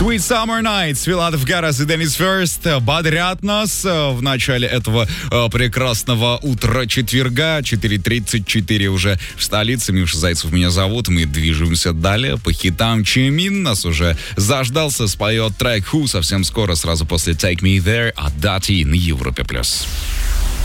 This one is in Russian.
Sweet Summer Nights, Филатов Гарас и Денис Ферст бодрят нас в начале этого прекрасного утра четверга. 4:34 уже в столице. Миша Зайцев меня зовут. Мы движемся далее по хитам. Чимин нас уже заждался, споет трек Who совсем скоро, сразу после Take Me There от Дати на Европе+.